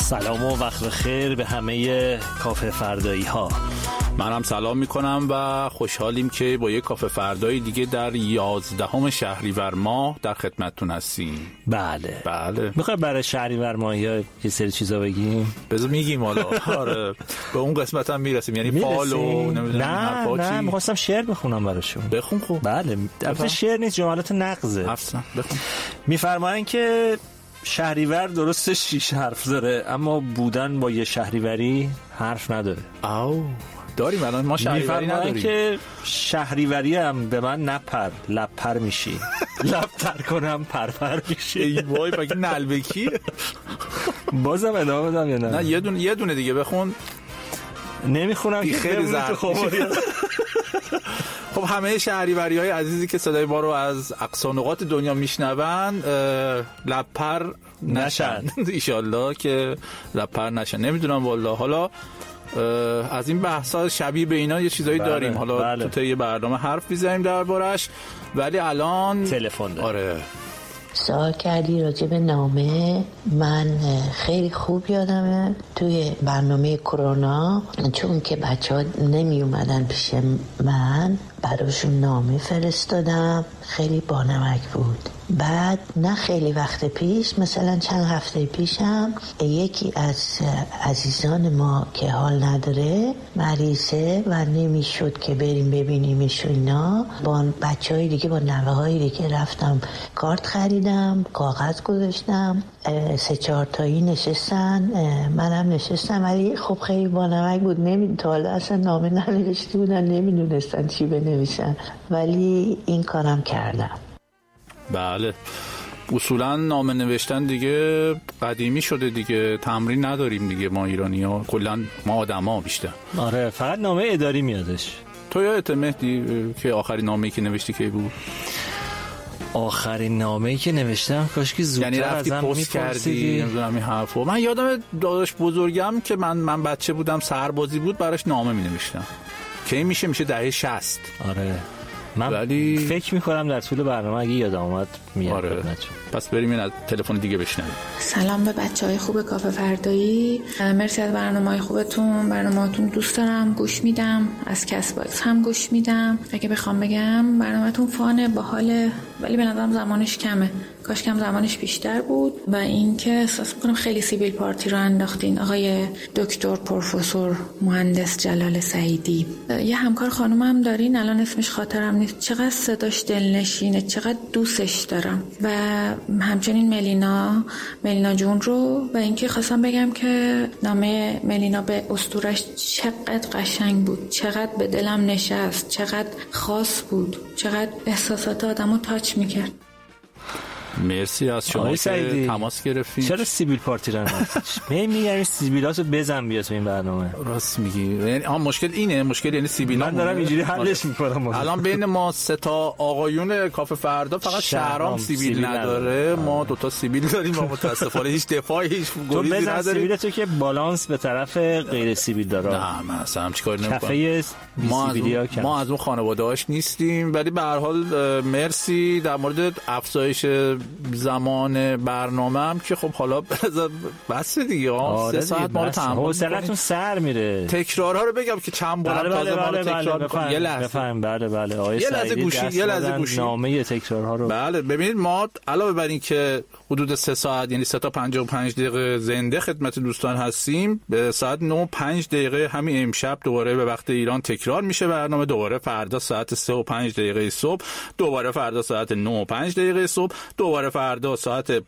سلام و وقت بخیر به همه کافه فردایی ها. منم سلام میکنم و خوشحالیم که با یک کافه فردایی دیگه در 11 شهریور ماه در خدمتتون هستیم. بله. میخوای برای شهریور ماه یه سری چیزا بگیم؟ بذار میگیم حالا. آره به اون قسمت هم میرسیم، یعنی فال و نمیدونم نه میخواستم شعر بخونم براشون. بخون. خوب. بله البته شعر نیست، جملات نقضه. افسان بخون. میفرمایند که شهریور درسته 6 حرف داره، اما بودن با یه شهریوری حرف نداره. داریم الان ما شهریوری نداریم. که شهریوری هم به من نپر لپر میشی لب تر کنم پرپر میشی. ای وای بگی نلبکی. بازم ادامه بدم یا نه؟ یه دونه دیگه بخون. نمیخونم که خیلی زرد. خب همه شهریوری‌های عزیزی که صدای ما رو از اقصا نقاط دنیا میشنون لپر نشن. ایشالله که لپر نشن. نمیدونم والله. حالا از این بحثا شبیه به اینا یه چیزایی داریم. حالا تو طی برنامه حرف میزنیم دربارش، ولی الان تلفن داریم. آره سوال کردی راجع به نامه. من خیلی خوب یادمه توی برنامه کرونا، چون که بچه‌ها نمی اومدن پیش من، براشون نامه فرستادم. خیلی بانمک بود. بعد نه خیلی وقت پیش، مثلا چند هفته پیشم، یکی از عزیزان ما که حال نداره، مریضه و نمیشد که بریم ببینیمش و اینا، با بچهای دیگه، با نوه های دیگه رفتم کارت خریدم، کاغذ گذاشتم، 3-4 تایی نشستن، منم نشستم. ولی خب خیلی بانمک بود. تا حالا اصلا نامه ننوشته بودن، نمیدونستن چی بنویسن، ولی این کارم کردم. بله اصولا نامه نوشتن دیگه قدیمی شده دیگه، تمرین نداریم دیگه ما ایرانی‌ها، کلا ما آدما بیشتر. آره فقط نامه اداری میادش. تو یادت مهدی که آخرین نامه‌ای که نوشتی کی بود؟ آخرین نامه‌ای که نوشتم کاشکی زودتر یعنی رفتی ازم پست کردی نمیدونم این حرفو. من یادم داداش بزرگم که من بچه بودم سربازی بود، براش نامه می‌نوشتم که این میشه دهه 60. آره من فکر میکنم در طول برنامه اگه یادم اومد میاد. آره. پس بریم از تلفن دیگه بشنویم. سلام به بچهای خوب کافه فردایی. مرسی از برنامه‌های خوبتون. برنامه‌تون دوست دارم، گوش میدم، از کس باکس هم گوش میدم. اگه بخوام بگم برنامه‌تون فانه، باحاله، ولی به نظرم زمانش کمه. کاش کم زمانش بیشتر بود. و اینکه احساس میکنم خیلی سیبیل پارتی رو انداختین. آقای دکتر پروفسور مهندس جلال سعیدی، یه همکار خانومم دارین، الان اسمش خاطرم نیست، چقدر صداش دلنشینه، چقدر دوستش دارم. و همچنین ملینا جون رو. و اینکه خواستم بگم که نامه ملینا به اسطورش چقدر قشنگ بود، چقدر به دلم نشست، چقدر خاص بود، چقدر احساسات آدمو تاچ میکرد. مرسی از شما که تماس گرفتین. چرا سیبیل پارتی رو میگم سیبیلاتو بزن بیا تو این برنامه؟ راست میگی. یعنی مشکل اینه، مشکل یعنی سیبیلا. من دارم اینجوری حلش میکنم. الان بین ما 3 تا آقایون کافه فردا فقط شهرام سیبیل نداره. ما 2 تا سیبیل داریم و متاسفانه هیچ دفاعی هیچ گریزی نداریم. سیبیلاتو که بالانس به طرف غیر سیبیل داره. نه من اصلا چیکار نمی‌کنم. کفه ما از اون خانواده‌اش نیستیم. ولی به هر حال مرسی. در مورد افزایش زمان برنامه هم که خب حالا بس دیگه 3 ساعت ما رو تحمل حوصله‌تون سر میره. تکرارها رو بگم که چند بار تازه ما رو تکرار می‌کنیم. یه لحظه بفهم. بله آقای یه لحظه گوشی نامه تکرارها رو. بله ببینید ما علاوه بر این که حدود 3 ساعت یعنی 3 تا 55 دقیقه زنده خدمت دوستان هستیم، به ساعت 9:05 همین امشب دوباره به وقت ایران تکرار میشه برنامه. دوباره فردا ساعت 3:05 صبح، دوباره فردا ساعت 9:05 صبح، دوباره فردا ساعت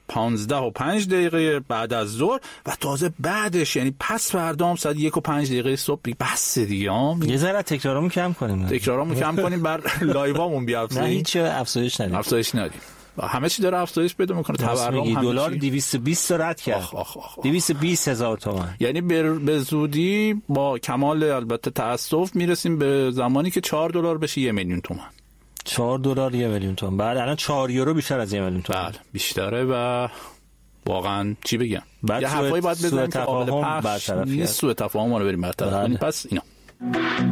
15:05 بعد از ظهر و تازه بعدش یعنی پس فردا هم ساعت 1:05 صبح. بس دیگه یه ذره تکرارمون کم کنیم بر لایوامون بیافزاییم. نه هیچ افزایش ندیم. همه چی داره افزایش پیدا میکنه. تورم دلار 220 رد کرد. 220,000 تومان. یعنی به زودی با کمال البته تأسف میرسیم به زمانی که $4 بشه 1,000,000 تومان. $4 1,000,000 تومان. بعد الان 4 یورو بیشتر از 1,000,000 تومان. بله بیشتره و واقعا چی بگم، یه حرفایی باید بزنیم که قابل پخش نیست. سوء تفاهم رو بریم برطرف کنیم. پس اینا